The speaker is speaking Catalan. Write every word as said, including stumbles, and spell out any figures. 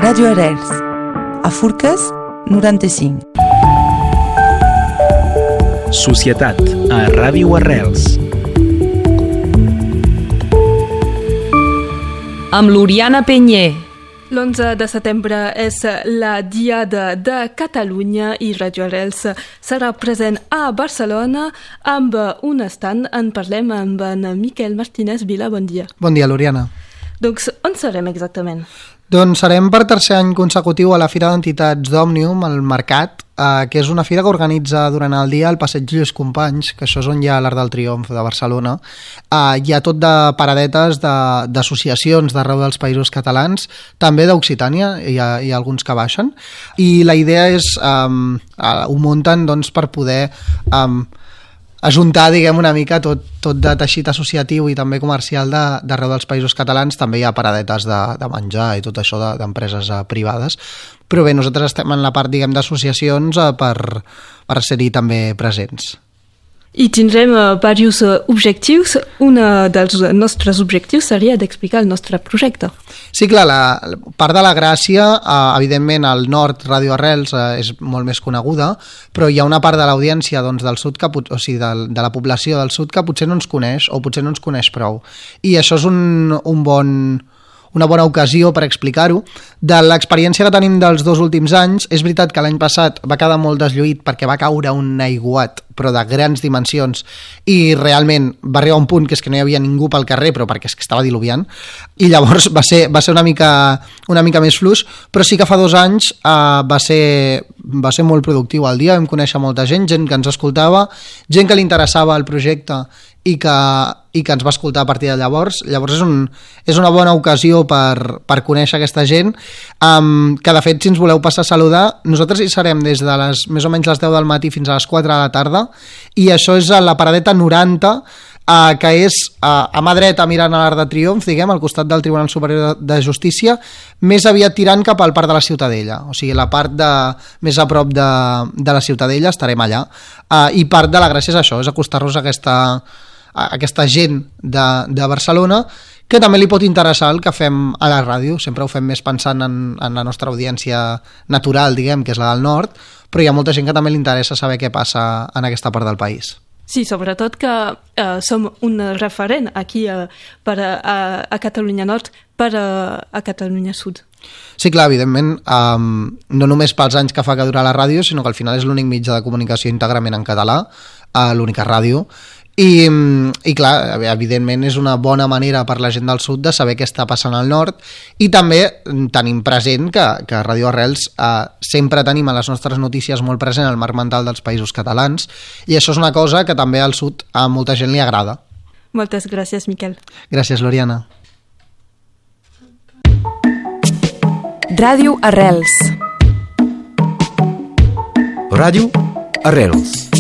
Ràdio Arrels, a Forques noranta-cinc. Societat a Ràdio Arrels. Amb l'Oriana Penyer. L'onze de setembre és la Diada de Catalunya i Ràdio Arrels serà present a Barcelona amb un stand. En parlem amb en Miquel Martínez Vila. Bon dia. Bon dia, L'Oriana. Doncs on serem exactament? Doncs serem per tercer any consecutiu a la Fira d'Entitats d'Òmnium, al Mercat, eh, que és una fira que organitza durant el dia el Passeig Lluís Companys, que això és on hi ha l'Arc del Triomf de Barcelona. Eh, hi ha tot de paradetes d'associacions d'arreu dels països catalans, també d'Occitània, hi, ha, hi ha alguns que baixen, i la idea és, eh, ho munten doncs, per poder eh, ajuntar, diguem, una mica tot, tot de teixit associatiu i també comercial d'arreu dels països catalans. També hi ha paradetes de, de menjar i tot això d'empreses de, privades, però bé, nosaltres estem en la part, diguem, d'associacions eh, per, per ser-hi també presents. I tindrem uh, diversos uh, objectius. Un uh, dels nostres objectius seria d'explicar el nostre projecte. Sí, clar, la, la part de la gràcia, eh, evidentment al nord Ràdio Arrels eh, és molt més coneguda, però hi ha una part de l'audiència doncs, del sud, que, o sigui, de, de la població del sud que potser no ens coneix o potser no ens coneix prou. I això és un, un bon... una bona ocasió per explicar-ho. De l'experiència que tenim dels dos últims anys, és veritat que l'any passat va quedar molt deslluït perquè va caure un aiguat, però de grans dimensions, i realment va arribar un punt que és que no hi havia ningú pel carrer, però perquè és que estava diluviant, i llavors va ser, va ser una, mica, una mica més fluix, però sí que fa dos anys eh, va, ser, va ser molt productiu el dia. Vam conèixer molta gent, gent que ens escoltava, gent que li interessava el projecte i que, i que ens va escoltar a partir de llavors. Llavors és, un, és una bona ocasió per, per conèixer aquesta gent, um, que de fet, si ens voleu passar a saludar, nosaltres hi serem des de les, més o menys les deu del matí fins a les quatre de la tarda, i això és a la paradeta noranta, uh, que és uh, a mà dreta mirant a l'Arc de Triomf, diguem, al costat del Tribunal Superior de Justícia, més aviat tirant cap al Parc de la Ciutadella, o sigui, la part de, més a prop de, de la Ciutadella estarem allà, uh, i part de la gràcia és això, és acostar-nos a aquesta... aquesta gent de, de Barcelona, que també li pot interessar el que fem a la ràdio. Sempre ho fem més pensant en, en la nostra audiència natural, diguem, que és la del nord, però hi ha molta gent que també li interessa saber què passa en aquesta part del país. Sí, sobretot que uh, som un referent aquí uh, per, uh, a Catalunya Nord per uh, a Catalunya Sud. Sí, clar, evidentment, um, no només pels anys que fa que dura la ràdio, sinó que al final és l'únic mitjà de comunicació íntegrament en català, uh, l'única ràdio, I, i clar, evidentment és una bona manera per la gent del sud de saber què està passant al nord, i també tenim present que, que a Ràdio Arrels eh, sempre tenim a les nostres notícies molt present el marc mental dels països catalans, i això és una cosa que també al sud a molta gent li agrada. Moltes gràcies, Miquel. Gràcies, L'Oriana. Ràdio Arrels. Ràdio Arrels.